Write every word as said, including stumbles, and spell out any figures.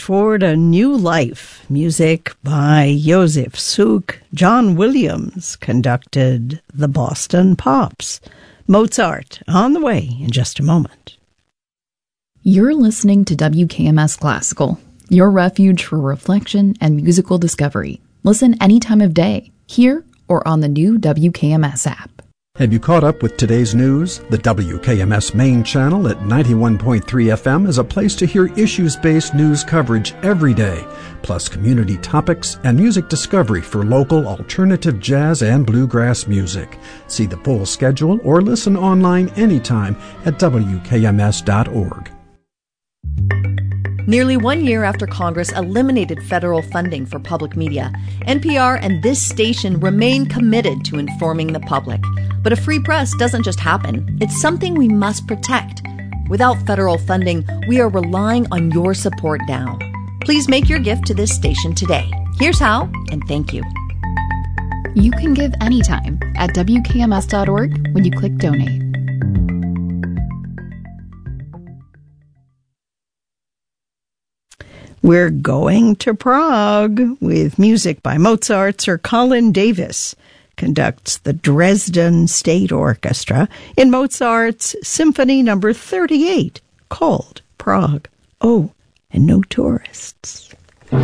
for a new life. Music by Joseph Suk. John Williams conducted the Boston Pops. Mozart on the way in just a moment. You're listening to W K M S Classical, your refuge for reflection and musical discovery. Listen any time of day, here or on the new W K M S app. Have you caught up with today's news? The W K M S main channel at ninety-one point three F M is a place to hear issues-based news coverage every day, plus community topics and music discovery for local alternative jazz and bluegrass music. See the full schedule or listen online anytime at W K M S dot org. Nearly one year after Congress eliminated federal funding for public media, N P R and this station remain committed to informing the public. But a free press doesn't just happen. It's something we must protect. Without federal funding, we are relying on your support now. Please make your gift to this station today. Here's how, and thank you. You can give anytime at W K M S dot org when you click donate. We're going to Prague with music by Mozart. Sir Colin Davis conducts the Dresden State Orchestra in Mozart's Symphony Number thirty-eight, called Prague. Oh, and no tourists.